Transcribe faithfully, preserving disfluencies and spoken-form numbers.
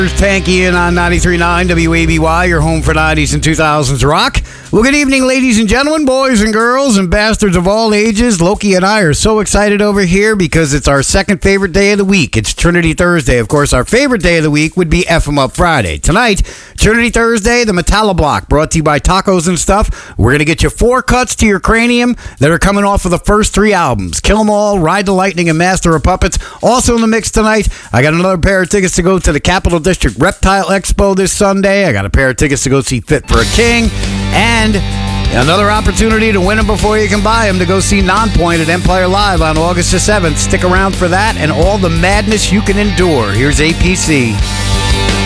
Tanky in on ninety-three point nine W A B Y, your home for nineties and two thousands rock. Well, good evening, ladies and gentlemen, boys and girls, and bastards of all ages. Loki and I are so excited over here because it's our second favorite day of the week. It's Trinity Thursday. Of course, our favorite day of the week would be F 'em Up Friday. Tonight, Trinity Thursday, the Metalla Block, brought to you by Tacos and Stuff. We're going to get you four cuts to your cranium that are coming off of the first three albums. Kill 'em All, Ride the Lightning, and Master of Puppets. Also in the mix tonight, I got another pair of tickets to go to the Capital District Reptile Expo this Sunday. I got a pair of tickets to go see Fit for a King. And another opportunity to win them before you can buy them to go see Nonpoint at Empire Live on August the seventh. Stick around for that and all the madness you can endure. Here's A P C.